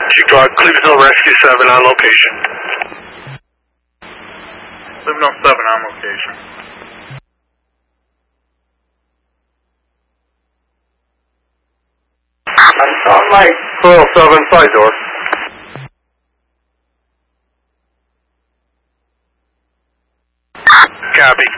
Cleveland Rescue 7 on location. Cleveland 7 on location. I'm Salt Lake. 407, side door. Copy.